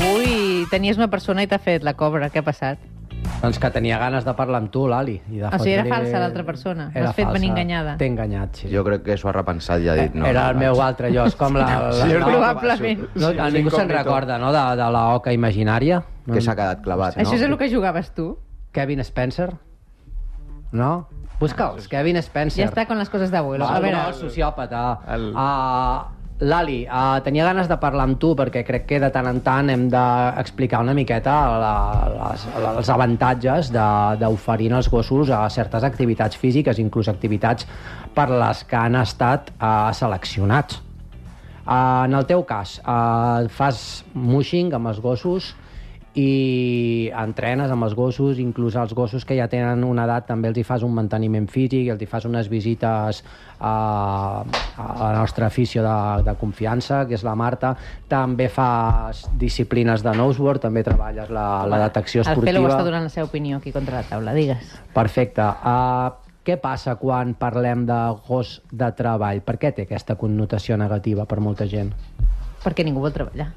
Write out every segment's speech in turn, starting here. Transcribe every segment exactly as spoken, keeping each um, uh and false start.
avui tenies una persona i t'ha fet la cobra. Què ha passat? Doncs que tenia ganes de parlar amb tu, l'Ali. O sigui, era falsa l'altra persona. L'has fet venir enganyada. T'he enganyat, sí. Jo crec que s'ho ha repensat i ha dit no. Era el meu altre jo, és com la... Sí, la probablement. No, a ningú se'n recorda, no?, de, de la oca imaginària. Que s'ha quedat clavat, no? Això és el que jugaves tu? Kevin Spencer? No? Busca'ls, Kevin Spencer. Ja està con les coses d'avui. A veure, el sociòpata. El... Uh, Lali, uh, tenia ganes de parlar amb tu perquè crec que de tant en tant hem d'explicar una miqueta la, les, els avantatges d'oferir als gossos a certes activitats físiques, inclús activitats per les que han estat uh, seleccionats. Uh, en el teu cas, uh, fas mushing amb els gossos i entrenes amb els gossos, inclús els gossos que ja tenen una edat també els hi fas un manteniment físic, els hi fas unes visites a, a la nostra afició de, de confiança, que és la Marta. També fas disciplines de noseboard, també treballes la, la detecció esportiva. El Pelo està donant la seva opinió aquí contra la taula, digues. Perfecte. Uh, què passa quan parlem de gos de treball? Per què té aquesta connotació negativa per molta gent? Perquè ningú vol treballar.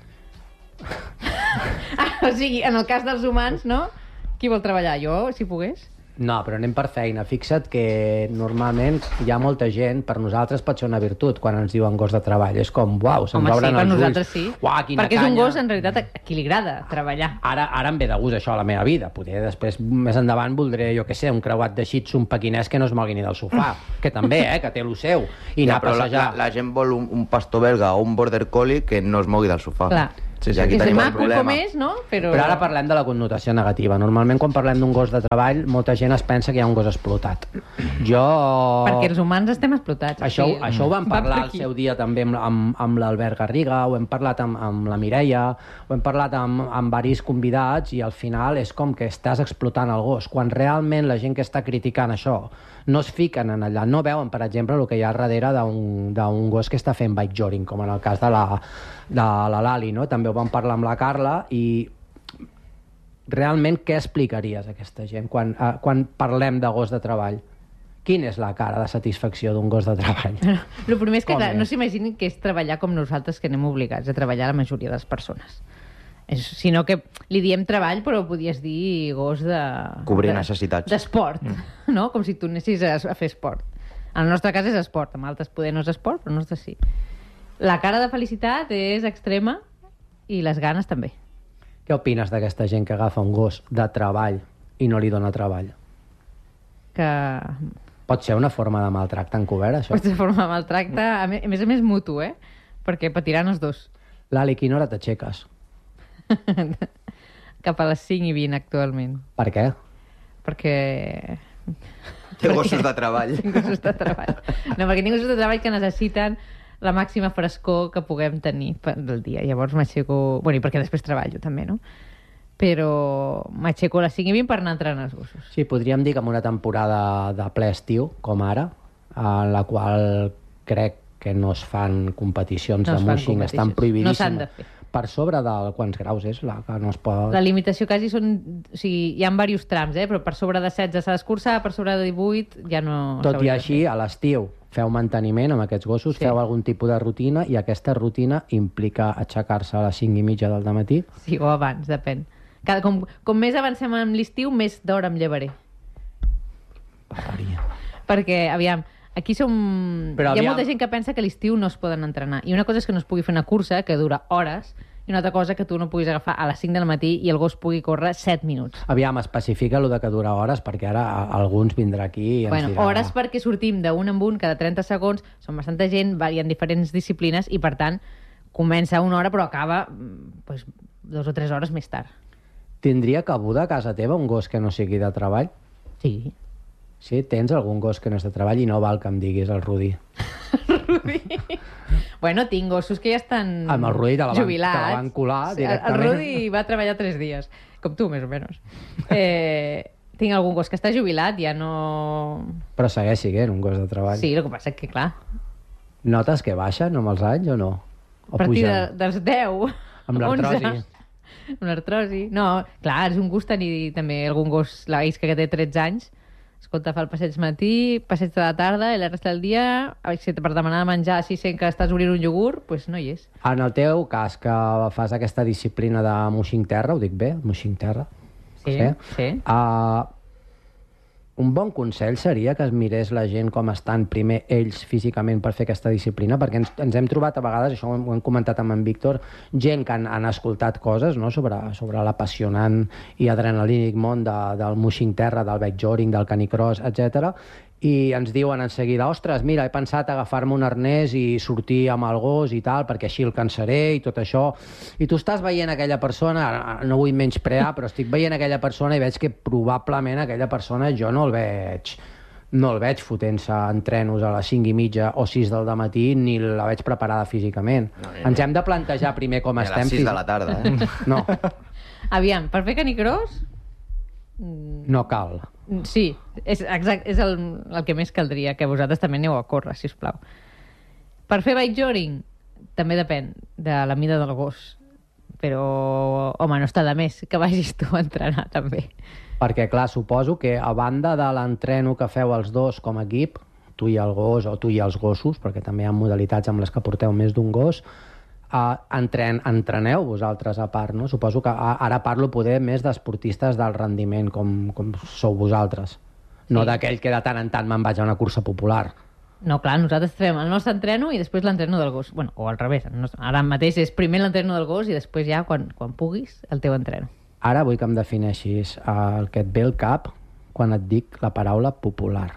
O sigui, en el cas dels humans, no? Qui vol treballar? Jo, si pogués? No, però anem per feina. Fixa't que normalment hi ha molta gent, per nosaltres pot ser una virtut quan ens diuen gos de treball. És com, uau, se'ns obren sí, els ulls. Home, sí, per nosaltres sí. Uau, quina perquè canya. És un gos, en realitat, a qui li agrada treballar. Ara, ara em ve de gust això a la meva vida. Potser després, més endavant, voldré, jo què sé, un creuat de shih tzu, un pequinès que no es mogui ni del sofà. Que també, eh, que té lo seu. I ja, anar a passejar. La, la, la gent vol un, un pastor belga o un border collie que no es mogui del sofà. Clar. Sí, sí, aquí és tenim el maco problema. com és, no? Però... Però ara parlem de la connotació negativa. Normalment, quan parlem d'un gos de treball, molta gent es pensa que hi ha un gos explotat. Jo... Perquè els humans estem explotats. Això, o sigui, això ho vam parlar al seu dia també amb, amb, amb l'Albert Garriga, ho hem parlat amb, amb la Mireia, ho hem parlat amb, amb varis convidats, i al final és com que estàs explotant el gos. Quan realment la gent que està criticant això no es fiquen en allà, no veuen, per exemple, el que hi ha darrere d'un gos que està fent bike jogging, com en el cas de la, de la Lali, no? També ho vam parlar amb la Carla, i realment què explicaries a aquesta gent quan, eh, quan parlem de gos de treball? Quina és la cara de satisfacció d'un gos de treball? El primer és que clar, és? no s'imaginin que és treballar com nosaltres, que anem obligats a treballar la majoria de les persones. És, sinó que li diem treball, però podies dir gos de... Cobrir de, necessitats. D'esport, mm. no? Com si tu anessis a, a fer esport. En el nostre cas és esport, amb altres poder no és esport, però el nostre sí. La cara de felicitat és extrema i les ganes també. Què opines d'aquesta gent que agafa un gos de treball i no li dona treball? Que... Pot ser una forma de maltracte encobert, això? Pot ser una forma de maltracte, a més a més, a més mutu, eh? Perquè patiran els dos. Lali, quina hora t'aixeques? Cap a les cinc i vint actualment. Per què? Perquè... Té gossos de treball. Tinc gossos de treball. No, perquè tinc gossos de treball que necessiten la màxima frescor que puguem tenir del dia. Llavors m'aixeco... Bueno, i perquè després treballo també, no? Però m'aixeco a les cinc i vint per anar a entrenar els gossos. Sí, podríem dir que en una temporada de ple estiu, com ara, en la qual crec que no es fan competicions no de mushing, estan prohibidíssimes. No s'han de fer. Per sobre de quants graus és la que no es pot... La limitació quasi són... O sigui, hi ha diversos trams, eh? Però per sobre de setze s'ha d'escurçar, per sobre de divuit ja no... Tot i així, a l'estiu feu manteniment amb aquests gossos, sí. Feu algun tipus de rutina, i aquesta rutina implica aixecar-se a les cinc i mitja del matí? Sí, o abans, depèn. Cada, com, com més avancem amb l'estiu, més d'hora em llevaré. Barbaria. Perquè, aviam, aquí som... Però hi ha aviam... molta gent que pensa que a l'estiu no es poden entrenar. I una cosa és que no es pugui fer una cursa, que dura hores, i una altra cosa que tu no puguis agafar a les cinc del matí i el gos pugui córrer set minuts. Aviam, especifica lo de que dura hores, perquè ara alguns vindrà aquí i ens bueno, dirà... Hores perquè sortim d'un en un cada trenta segons, són bastanta gent, hi ha diferents disciplines, i per tant comença una hora però acaba pues, dos o tres hores més tard. Tindria cabuda a casa teva un gos que no sigui de treball? Sí. Sí? Tens algun gos que no és de treball i no val que em diguis el Rudi? Rudi. Bueno, tinc gossos que ja estan amb el Rudi te la van, jubilats. Te la van colar directament. El Rudi va treballar tres dies, com tu, més o menys. Eh, tinc algun gos que està jubilat, ja no... Però segueix sent un gos de treball. Sí, el que passa és que, clar... Notes que baixen amb els anys o no? O a partir de, pugen? dels deu, amb l'artrosi. Amb l'artrosi. No, clar, és un gust tenir també algun gos, la Isca, que té tretze anys, escolta, fa el passeig matí, passeig de la tarda, i la resta del dia, si per demanar de menjar, si sent que estàs obrint un iogurt, doncs pues no hi és. En el teu cas, que fas aquesta disciplina de moixing terra, ho dic bé, moixing terra? Sí, sí. Uh, un bon consell seria que es mirés la gent com estan primer ells físicament per fer aquesta disciplina, perquè ens, ens hem trobat a vegades, això ho hem, ho hem comentat amb en Víctor, gent que han, han escoltat coses, no?, sobre, sobre l'apassionant i adrenalínic món de, del moixing terra, del wakeboarding, del canicross, etcètera, i ens diuen en seguida, ostres, mira, he pensat agafar-me un arnès i sortir amb el gos i tal, perquè així el cansaré i tot això, i tu estàs veient aquella persona, no vull menysprear, però estic veient aquella persona i veig que probablement aquella persona jo no el veig no el veig fotent-se entrenos a les cinc i mitja o sis del dematí, ni la veig preparada físicament. No, no, ens hem de plantejar primer com estem. A les sis de la tarda, eh? No. Aviam, per fer canicross... No cal. Sí, és, exacte, és el, el que més caldria, que vosaltres també aneu a córrer, sisplau. Per fer wakeboarding, també depèn de la mida del gos. Però, home, no està de més que vagis tu a entrenar, també. Perquè, clar, suposo que a banda de l'entreno que feu els dos com a equip, tu i el gos, o tu i els gossos, perquè també hi ha modalitats amb les que porteu més d'un gos, Uh, entren, entreneu vosaltres a part, no? Suposo que uh, ara parlo poder més d'esportistes del rendiment, com, com sou vosaltres. No sí. D'aquell que de tant en tant me'n vaig a una cursa popular. No, clar, nosaltres fem el nostre entreno i després l'entreno del gos. Bueno, o al revés. Ara mateix és primer l'entreno del gos i després ja, quan, quan puguis, el teu entreno. Ara vull que em defineixis uh, el que et ve al cap quan et dic la paraula popular.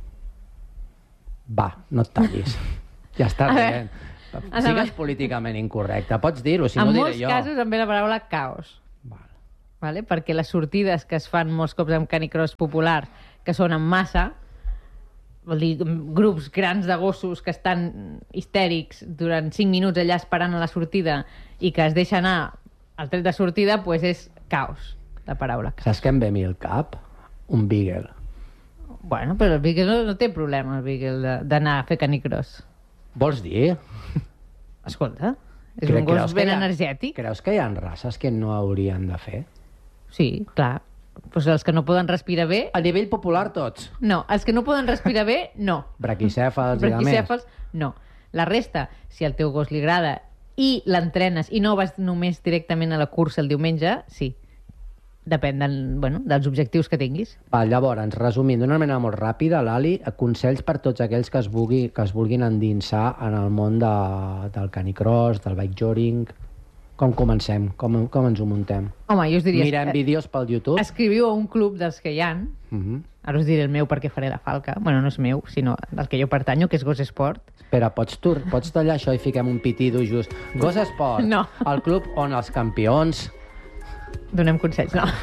Va, no et tallis. Ja està bé. Sigues políticament incorrecte. Pots dir-ho, si no diré jo. En molts casos em ve la paraula caos. Val. Vale? Perquè les sortides que es fan molts cops amb canicross popular, que són en massa, vol dir, grups grans de gossos que estan histèrics durant cinc minuts allà esperant a la sortida i que es deixa anar al tret de sortida, doncs és caos, la paraula caos. Saps què em ve a mi al cap? Un beagle. Bueno, però el beagle no, no té problema, el beagle, d'anar a fer canicross. Vols dir? Escolta, és Cre un gos ben ha, energètic. Creus que hi ha races que no haurien de fer? Sí, clar. Pues els que no poden respirar bé... A nivell popular, tots. No, els que no poden respirar bé, no. Braquicèfals i Braquicèfals, no. La resta, si al teu gos li agrada i l'entrenes i no vas només directament a la cursa el diumenge, sí. Depèn del, bueno, dels objectius que tinguis. Va, llavors, resumint d'una manera molt ràpida, Lali, consells per tots aquells que es, vulgui, que es vulguin endinsar en el món de, del canicross, del wakeboarding. Com comencem? Com, com ens ho muntem? Home, jo us diria... Mirem vídeos pel YouTube? Escriviu a un club dels que hi ha. Uh -huh. Ara us diré el meu perquè faré la falca. Bueno, no és meu, sinó del que jo pertanyo, que és Gos Esport. Espera, pots, tu, pots tallar això i fiquem un pitido just? Gos Esport, no. El club on els campions... Donem consells, no.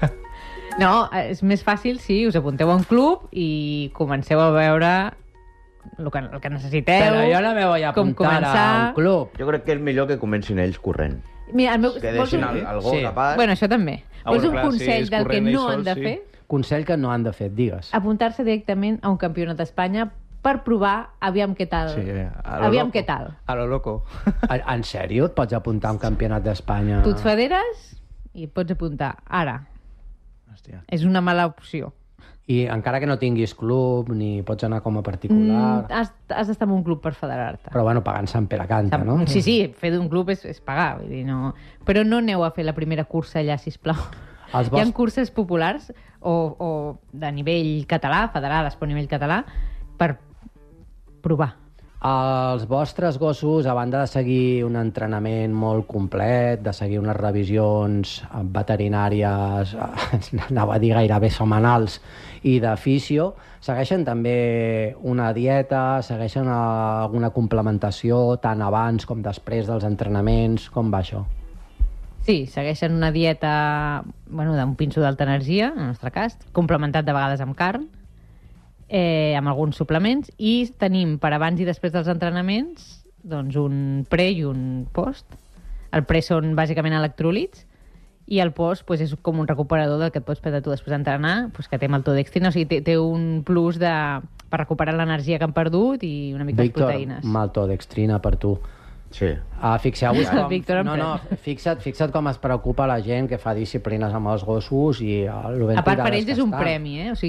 No, és més fàcil si us apunteu a un club i comenceu a veure el que, el que necessiteu. Però jo no me voy a apuntar a un club. Jo crec que és millor que comencin ells corrent. Mira, el meu... Que deixin el, el gos sí. a part. Bueno, això també. Ah, Vols bueno, un clar, consell sí, del que no sol, han de sí. fer? Consell que no han de fer, digues. Apuntar-se directament a un campionat d'Espanya per provar aviam què tal. Sí, aviam loco. què tal. A lo loco. En, en sèrio? Et pots apuntar a un campionat d'Espanya? Tu et federes i et pots apuntar. Ara. Hòstia. És una mala opció. I encara que no tinguis club, ni pots anar com a particular... Mm, has has d'estar en un club per federar-te. Però bueno, pagant Sant Pere Canta, no? Sí, sí, fer d'un club és, és pagar. Vull dir, no... Però no aneu a fer la primera cursa allà, sisplau. Els Hi ha vols... curses populars o, o de nivell català, federades per nivell català, per provar. Els vostres gossos, a banda de seguir un entrenament molt complet, de seguir unes revisions veterinàries, anava a dir gairebé setmanals, i de fisio, segueixen també una dieta, segueixen alguna complementació tant abans com després dels entrenaments? Com va això? Sí, segueixen una dieta, bueno, d'un pinso d'alta energia, en el nostre cas, complementat de vegades amb carn, eh, amb alguns suplements, i tenim per abans i després dels entrenaments doncs un pre i un post. El pre són bàsicament electròlits i el post pues, és com un recuperador del que et pots prendre tu després d'entrenar, pues, que té maltodextrina, o sigui, té, té un plus de, per recuperar l'energia que han perdut i una mica Víctor, de proteïnes. maltodextrina per tu. Sí. Uh, fixeu-vos com... Víctor, no, no, fixa't, fixa't com es preocupa la gent que fa disciplines amb els gossos i uh, lo ben A part, per cuidades ells que és un estan. premi, eh? O sigui,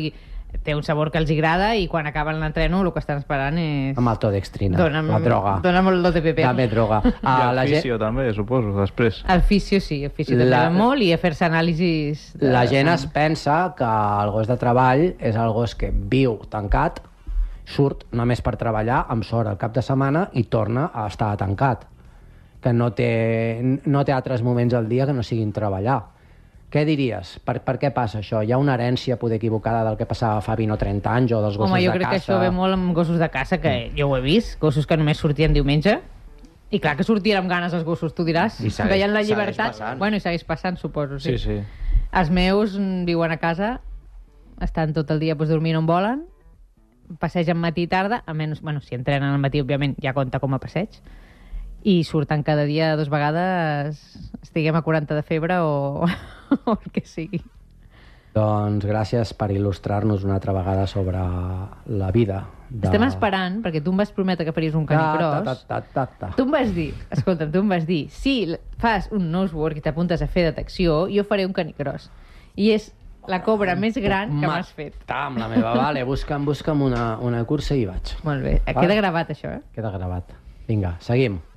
té un sabor que els agrada i quan acaben l'entreno el que estan esperant és... Amb maltodextrina, Dona'm, la droga. Dona'm el D P P. Dame droga. I Ah, el la gent, fisio també, suposo, després. El fisio sí, el fisio també La- va molt i a fer-se anàlisis... De... la gent es pensa que el gos de treball és el gos que viu tancat, surt només per treballar, amb sort al cap de setmana i torna a estar tancat. Que no té, no té altres moments al dia que no siguin treballar. Què diries? Per, per què passa això? Hi ha una herència poder equivocada del que passava fa vint o trenta anys o dels gossos Home, jo de crec casa? que això ve molt amb gossos de caça, que jo ho he vist, gossos que només sortien diumenge, i clar que sortien amb ganes els gossos, tu diràs. I segueix- Veien la segueix llibertat. passant. Bueno, i segueix passant, suposo, sí. Sí, sí. Els meus mm, viuen a casa, estan tot el dia doncs, dormint on volen, passegen matí i tarda, a menys, bueno, si entrenen al matí, òbviament, ja compta com a passeig, i surten cada dia dues vegades, estiguem a quaranta de febre o, o el que sigui. Doncs gràcies per il·lustrar-nos una altra vegada sobre la vida. De... Estem esperant, perquè tu em vas prometre que faries un canicross. Ta, ta, ta, ta, ta. Tu em vas dir, escolta'm, tu em vas dir, si l- fas un nosework i t'apuntes a fer detecció, jo faré un canicross. I és la cobra més gran que m'has fet. Matar amb la meva, vale, busca'm, busca'm una, una cursa i vaig. Molt bé, Vale. queda gravat això, eh? Queda gravat. Vinga, seguim.